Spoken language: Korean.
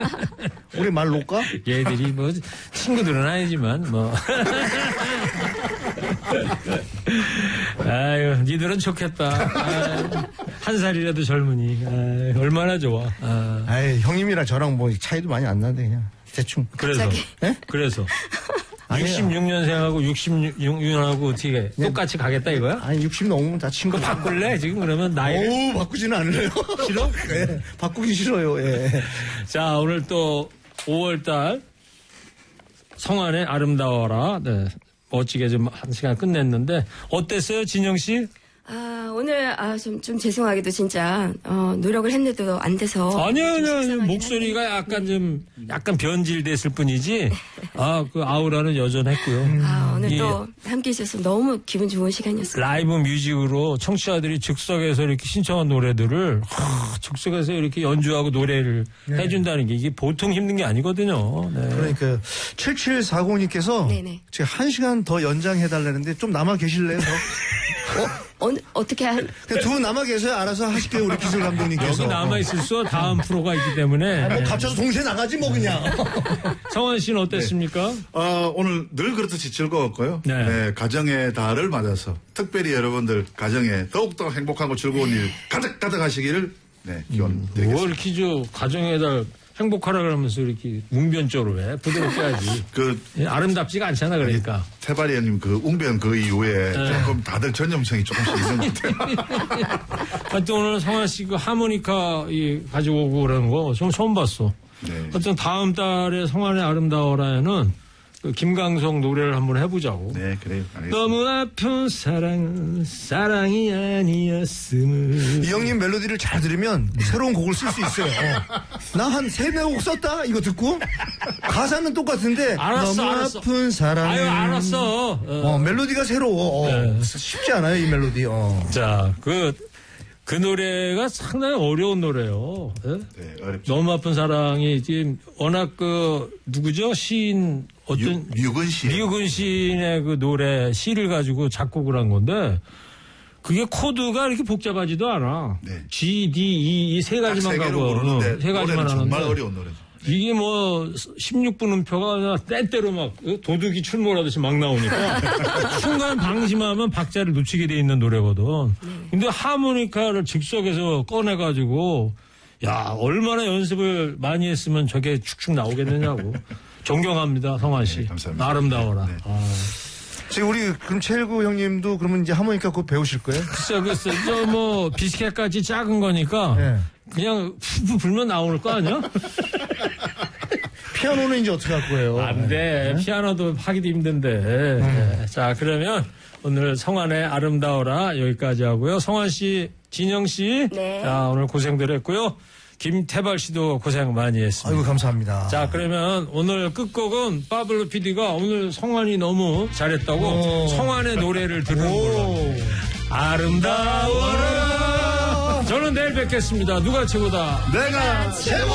우리 말 놓을까? 얘들이 뭐 친구들은 아니지만 뭐. 아유, 니들은 좋겠다. 아유, 한 살이라도 젊으니. 아유, 얼마나 좋아. 아유, 형님이랑 저랑 뭐 차이도 많이 안 나는데 그냥 대충. 그래서. 네? 그래서. 아니에요. 66년생하고 66년하고 어떻게 똑같이 가겠다 이거야? 아니 60 넘으면 다 친구. 그거 바꿀래? 지금 그러면 나이. 오, 바꾸지는 않을래요. 싫어? 예, 바꾸기 싫어요. 예. 자, 오늘 또 5월달 성안의 아름다워라. 네. 멋지게 좀 한 시간 끝냈는데 어땠어요, 진영 씨? 오늘 좀 죄송하게도 진짜 노력을 했는데도 안 돼서 아니요. 목소리가 약간 변질됐을 뿐이지. 그 아우라는 여전했고요. 오늘 또 함께 해주셔서 너무 기분 좋은 시간이었어요. 라이브 뮤직으로 청취자들이 즉석에서 이렇게 신청한 노래들을 즉석에서 이렇게 연주하고 노래를 해준다는 게 이게 보통 힘든 게 아니거든요. 네. 그러니까 7740님께서 네네. 제가 1시간 더 연장해달라는데 좀 남아 계실래요? 어떻게 그냥 두 분 남아 계세요. 알아서 하실게요. 우리 기술 감독님께서. 여기 남아있을 수 다음 프로가 있기 때문에. 뭐 갇혀서 동시에 나가지 뭐 그냥. 성환 씨는 어땠습니까? 오늘 늘 그렇듯이 즐거웠고요. 네. 네, 가정의 달을 맞아서 특별히 여러분들 가정에 더욱더 행복하고 즐거운 일 가득 하시기를 기원 드리겠습니다. 뭘 이렇게 가정의 달 행복하라 그러면서 이렇게 뭉변조로 해. 부드럽게 하지. 아름답지가 않잖아, 그러니까. 태바리 형님 웅변 이후에 조금 다들 전염성이 조금씩 있는 것 같아요. 하여튼 오늘 성환 씨 하모니카 가지고 오고 그러는 거 좀 처음 봤어. 네. 하여튼 다음 달에 성환의 아름다워라에는 김광석 노래를 한번 해보자고. 네, 그래요. 알겠습니다. 너무 아픈 사랑은 사랑이 아니었음을. 이 형님 멜로디를 잘 들으면 새로운 곡을 쓸 수 있어요. 나 한 3곡 썼다? 이거 듣고? 가사는 똑같은데. 알았어. 너무 아픈 사랑은. 아유, 알았어. 멜로디가 새로워. 네. 쉽지 않아요, 이 멜로디. 자, 그 노래가 상당히 어려운 노래예요. 네? 네, 어렵죠. 너무 아픈 사랑이 지금 워낙 누구죠? 시인 류근 시인의 그 노래 시를 가지고 작곡을 한 건데 그게 코드가 이렇게 복잡하지도 않아. 네. G, D, E 이 세 가지만 가고 세 가지만 하는데 정말 어려운 노래죠. 이게 16분 음표가 그냥 때때로 막 도둑이 출몰하듯이 막 나오니까 순간 방심하면 박자를 놓치게 돼 있는 노래거든. 근데 하모니카를 즉석에서 꺼내가지고 야 얼마나 연습을 많이 했으면 저게 축축 나오겠느냐고. 존경합니다, 성환 씨. 네, 감사합니다. 아름다워라. 네. 지금 그럼 최일구 형님도 그러면 이제 하모니카 곧 배우실 거예요? 글쎄, 비스켓같이 작은 거니까 그냥 푸푸 불면 나올 거 아니야? 피아노는 이제 어떻게 할 거예요? 안 돼. 피아노도 하기도 힘든데. 네. 자, 그러면 오늘 성환의 아름다워라 여기까지 하고요. 성환 씨, 진영 씨. 네. 자, 오늘 고생들 했고요. 김태발 씨도 고생 많이 했습니다. 아이고, 감사합니다. 자, 그러면 오늘 끝곡은 파블로 PD가 오늘 성환이 너무 잘했다고 성환의 노래를 들은 걸로. 아름다워라. 저는 내일 뵙겠습니다. 누가 최고다? 내가 최고!